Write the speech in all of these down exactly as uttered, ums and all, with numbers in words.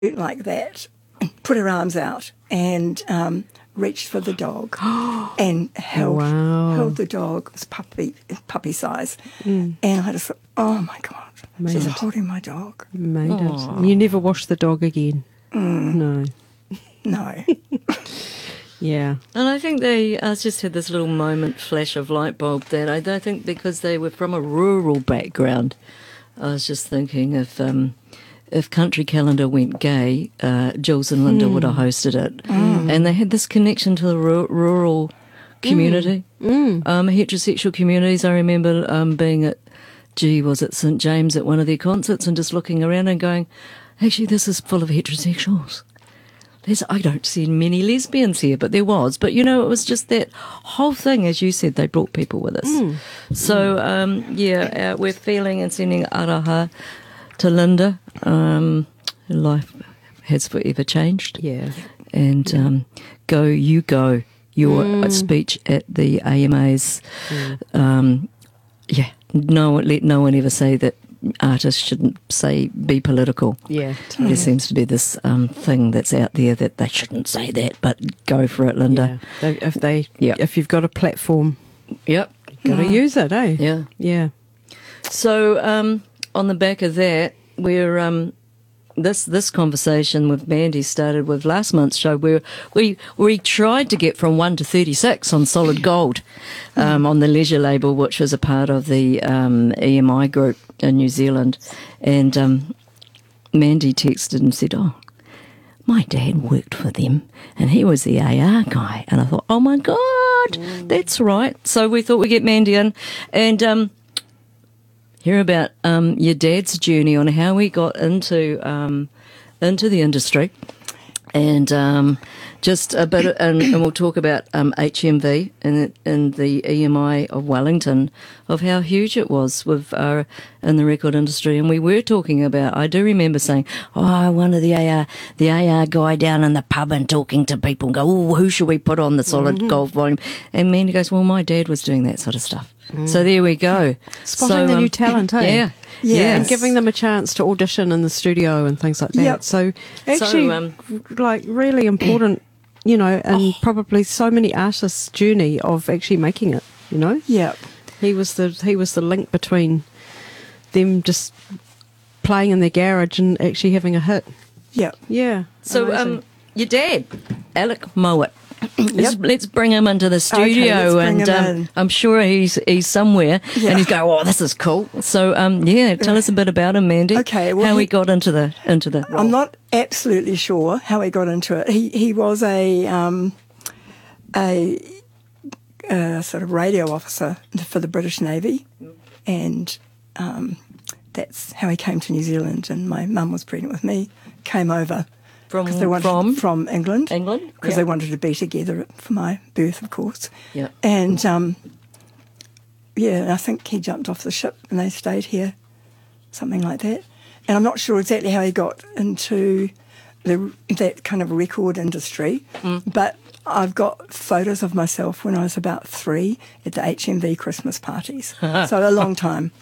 like that, put her arms out and um, reached for the dog and held Wow. held the dog. It was puppy puppy size, mm. and I just thought, oh my God, Made she's it. holding my dog. Made Aww. it. You never washed the dog again? Mm. No. No. Yeah. And I think they I just had this little moment flash of light bulb that I don't think because they were from a rural background. I was just thinking if um, if Country Calendar went gay, uh, Jules and Linda mm. would have hosted it. Mm. And they had this connection to the ru- rural community, mm. Mm. Um, heterosexual communities. I remember um, being at, gee, was it Saint James at one of their concerts and just looking around and going, actually, this is full of heterosexuals. There's, I don't see many lesbians here, but there was. But, you know, it was just that whole thing, as you said, they brought people with us. Mm. So, um, yeah, uh, we're feeling and sending araha to Linda. Um, her life has forever changed. Yeah. And um, go, you go, your mm. speech at the A M As. Mm. Um, yeah, no one, let no one ever say that artists shouldn't say be political. Yeah, totally. There seems to be this um, thing that's out there that they shouldn't say that, but go for it, Linda. Yeah. They, if they, yep. if you've got a platform, yep, you've got to mm. use it, eh? Yeah, yeah. So um, on the back of that, we're um, this this conversation with Mandy started with last month's show where we we tried to get from one to thirty-six on Solid Gold um, on the Leisure label, which was a part of the um, E M I group in New Zealand, and um, Mandy texted and said, "Oh, my dad worked for them, and he was the A R guy." And I thought, "Oh my God, mm. that's right." So we thought we'd get Mandy in and um, hear about um, your dad's journey on how he got into um, into the industry, and um, just a bit, of, and, and we'll talk about um, H M V and in the E M I of Wellington, of how huge it was with uh, in the record industry. And we were talking about, I do remember saying, "Oh, I wanted the A R, the A R guy down in the pub and talking to people and go, oh, who should we put on the Solid mm-hmm. Gold volume?" And Mandy goes, "Well, my dad was doing that sort of stuff." Mm. So there we go. Spotting so, the um, new talent, eh? Yeah. Yeah, yes. and giving them a chance to audition in the studio and things like that. Yep. So actually, so, um, like, really important, you know, and oh. probably so many artists' journey of actually making it, you know? Yeah. He was the he was the link between them just playing in their garage and actually having a hit. Yeah. Yeah. So amazing. um, your dad, Alec Mowat. Let's, Yep. let's bring him into the studio, okay, and um, I'm sure he's he's somewhere, yeah. and he's going, "Oh, this is cool." So, um, yeah, tell us a bit about him, Mandy. Okay, well, how he, he got into the into the. I'm not absolutely sure how he got into it. He he was a um, a, a sort of radio officer for the British Navy, and um, that's how he came to New Zealand. And my mum was pregnant with me, came over. From they wanted, from from England, England, because yep. they wanted to be together for my birth, of course. Yeah, and um, yeah, I think he jumped off the ship and they stayed here, something like that. And I'm not sure exactly how he got into the that kind of record industry, mm. but I've got photos of myself when I was about three at the H M V Christmas parties. So a long time.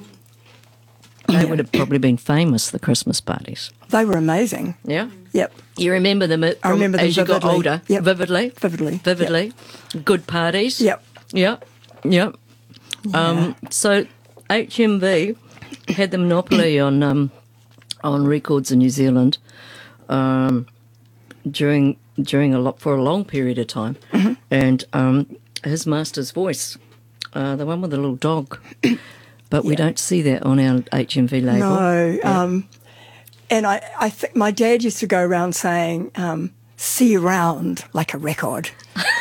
They would have probably been famous, the Christmas parties. They were amazing. Yeah? Yep. You remember them from, I remember them as you vividly. got older? Yep. Vividly? Vividly. Vividly. Yep. Good parties? Yep. Yep. Yep. Yeah. Um, so H M V had the monopoly on um, on records in New Zealand um, during during a lot for a long period of time, mm-hmm. and um, his master's voice, uh, the one with the little dog. But yeah. we don't see that on our H M V label. No. Yeah. Um, and I, I think my dad used to go around saying, um, "See you round like a record."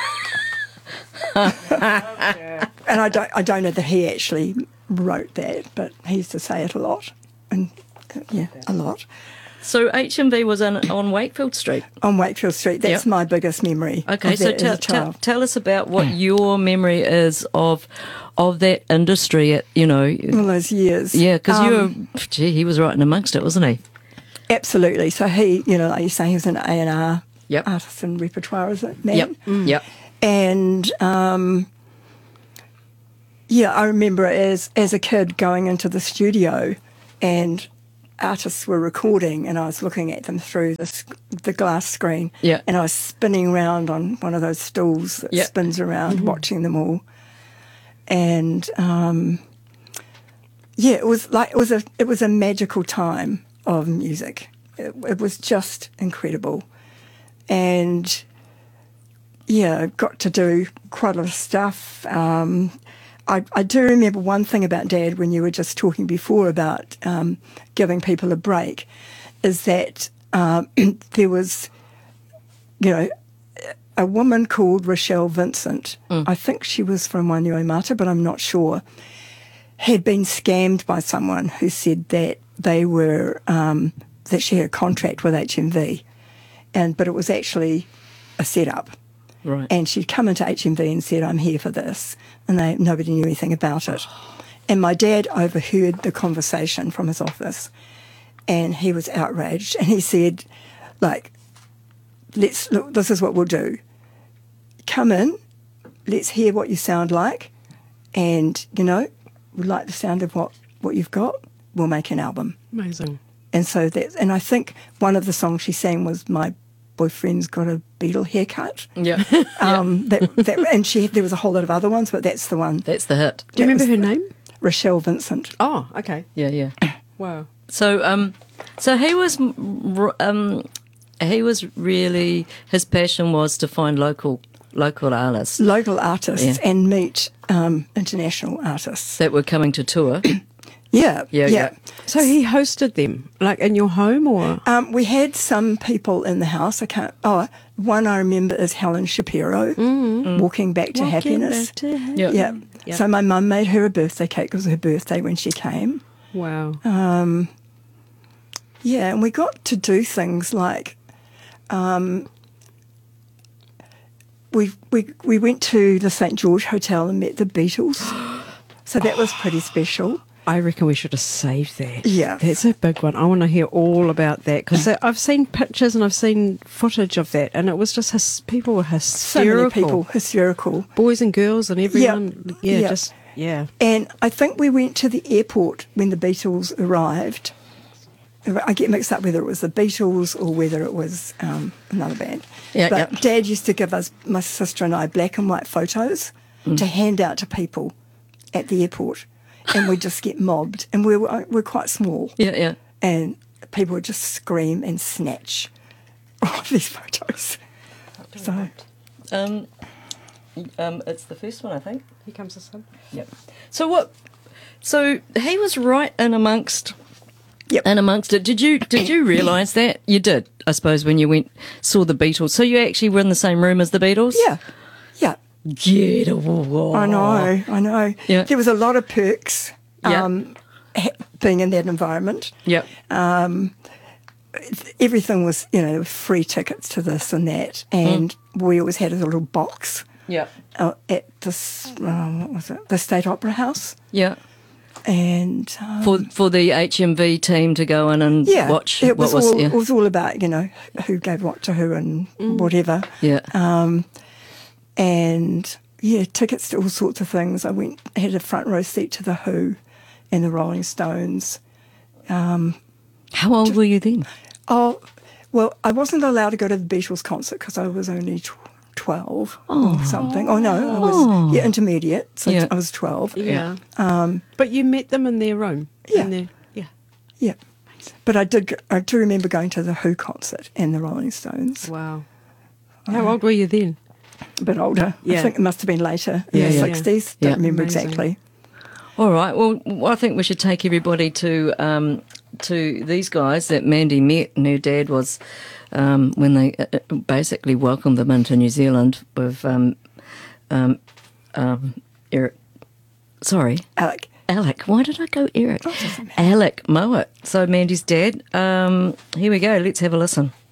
And I don't, I don't know that he actually wrote that, but he used to say it a lot. And yeah, a lot. So H M V was on, on Wakefield Street? On Wakefield Street. That's yep. my biggest memory. Okay, of so that t- as a t- child. tell us about what your memory is of of that industry at, you know... all those years. Yeah, because um, you were... Gee, he was right in amongst it, wasn't he? Absolutely. So he, you know, like you say, he was an A and R yep. artist and repertoire, is it, man? Yep, mm. yep. And... Um, yeah, I remember as as a kid going into the studio and artists were recording, and I was looking at them through the, sc- the glass screen. Yeah. And I was spinning around on one of those stools that Yeah. spins around, watching them all. And um, yeah, it was like it was a it was a magical time of music. It, it was just incredible, and yeah, got to do quite a lot of stuff. Um, I, I do remember one thing about Dad when you were just talking before about um, giving people a break, is that um, there was, you know, a woman called Rochelle Vincent. Mm. I think she was from Wainuiomata, but I'm not sure. Had been scammed by someone who said that they were um, that she had a contract with H M V, and but it was actually a setup. Right. And she'd come into H M V and said, "I'm here for this," and they nobody knew anything about it. And my dad overheard the conversation from his office, and he was outraged, and he said, "Like, let's look. This is what we'll do. Come in, let's hear what you sound like, and you know, we like the sound of what what you've got. We'll make an album." Amazing. And so that, and I think one of the songs she sang was "My Boyfriend's Got a Beetle Haircut." Yeah. Um, that, that, and she there was a whole lot of other ones, but that's the one. That's the hit. Do you That remember was her name? Rochelle Vincent. Oh, okay. Yeah, yeah. Wow. So, um, so he was, um, he was really, his passion was to find local, local artists Local artists Yeah. and meet um, international artists. that were coming to tour. Yeah, Yeah, yeah. So he hosted them, like in your home, or Um, we had some people in the house. I can't. Oh, one I remember is Helen Shapiro, Walking Back to Happiness. Yeah. Yeah. Yep. So my mum made her a birthday cake. It was her birthday when she came. Wow. Yeah, and we got to do things like um, we we we went to the Saint George Hotel and met the Beatles. So that was pretty special. I reckon we should have saved that. Yeah. That's a big one. I want to hear all about that because I've seen pictures and I've seen footage of that, and it was just his, people were So hysterical. many people hysterical. Boys and girls and everyone. Yeah, Yeah. just, yeah. And I think we went to the airport when the Beatles arrived. I get mixed up whether it was the Beatles or whether it was um, another band. Yeah, but yeah. Dad used to give us, my sister and I, black and white photos to hand out to people at the airport. And we'd just get mobbed. And we were, we're quite small. Yeah, yeah. And people would just scream and snatch all of these photos. So, Um, um, it's the first one, I think. Here comes the sun. Yep. So what? So he was right in amongst. Yep. In amongst it, did you did you realise that you did? I suppose when you went saw the Beatles, so you actually were in the same room as the Beatles. yeah, yeah. Get away. I know, I know. Yeah. There was a lot of perks Yeah. um, ha- being in that environment. Yep. Everything was, you know, free tickets to this and that, and we always had a little box Yep. uh, at this, uh, what was it, the State Opera House, Yeah. and um, For for the H M V team to go in and yeah, watch it what was, was all, yeah. it was all about, you know, who gave what to who and whatever. yeah. Um, and yeah, tickets to all sorts of things. I went, had a front row seat to the Who and the Rolling Stones. How old were you then? Oh, well, I wasn't allowed to go to the Beatles concert because I was only tw- twelve or something. Oh, no, I was yeah, intermediate, so Yeah. I was twelve. Yeah. Um, but you met them in their room. Yeah. In their, yeah. Yeah. But I did. go- I do remember going to the Who concert and the Rolling Stones. Wow. How old were you then? A bit older. Yeah. I think it must have been later, in Yeah, the yeah. sixties. Yeah. Don't remember Amazing. exactly. All right. Well, I think we should take everybody to um, to these guys that Mandy met, and her dad was um, when they uh, basically welcomed them into New Zealand with um, um, um, Eric. Sorry, Alec. Alec. Why did I go Eric? Alec Mowat. So Mandy's dad. Um, here we go. Let's have a listen.